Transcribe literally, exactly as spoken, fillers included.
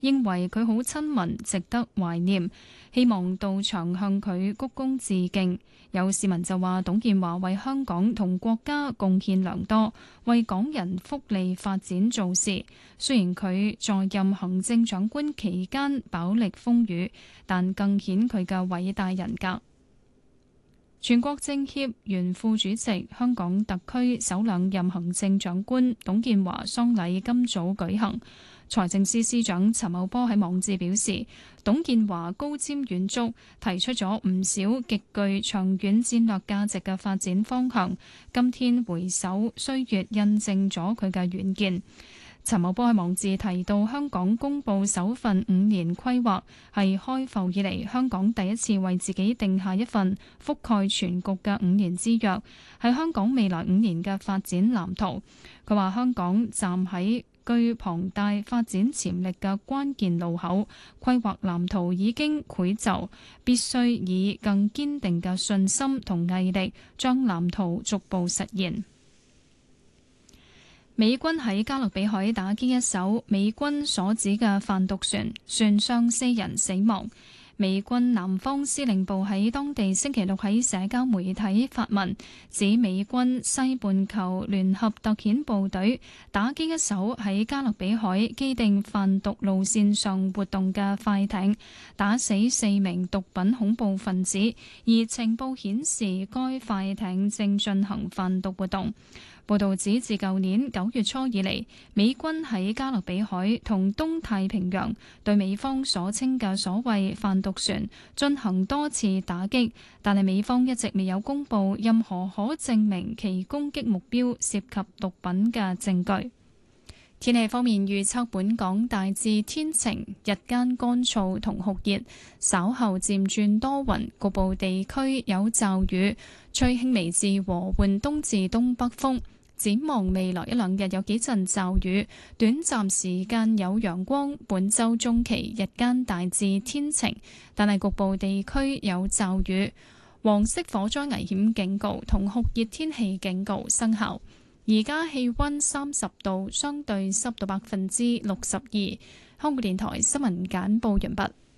認為佢好親民，值得懷念，希望到場向佢鞠躬致敬。有市民就話董建華為香港同國家貢獻良多，為港人福利發展做事。雖然佢在任行政長官期間飽歷風雨，但更顯佢嘅偉大人格。全國政協原副主席、香港特區首兩任行政長官董建華喪禮今早舉行。財政司司長陳茂波喺網誌表示，董建華高瞻遠矚，提出咗唔少極具長遠戰略價值嘅發展方向。今天回首，歲月印證咗佢嘅遠見。陳茂波喺網誌提到，香港公布首份五年規劃，係開埠以嚟香港第一次為自己定下一份覆蓋全局嘅五年之約，係香港未來五年嘅發展藍圖。佢話香港站喺具龐大發展潛力嘅關鍵路口，規劃藍圖已經繪就，必須以更堅定嘅信心同毅力，將藍圖逐步實現。美軍喺加勒比海打擊一艘美軍所指嘅販毒船，船上四人死亡。美軍南方司令部喺當地星期六喺社交媒體發文，指美軍西半球聯合特遣部隊打擊一艘喺加勒比海既定販毒路線上活動嘅快艇，打死四名毒品恐怖分子，而情報顯示該快艇正進行販毒活動。報道指，自舊年九月初以嚟，美軍喺加勒比海同東太平洋對美方所稱嘅所謂販毒船進行多次打擊，但係美方一直未有公布任何可證明其攻擊目標涉及毒品嘅證據。天氣方面預測，本港大致天晴，日間乾燥同酷熱，稍後漸轉多雲，局部地區有驟雨，吹輕微至和緩東至東北風。展望未來一兩日有幾陣驟雨，短暫時間有陽光。本週中期日間大致天晴，但係局部地區有驟雨。黃色火災危險警告同酷熱天氣警告生效。而家氣溫三十度，相對濕度百分之六十二。香港電台新聞簡報完畢。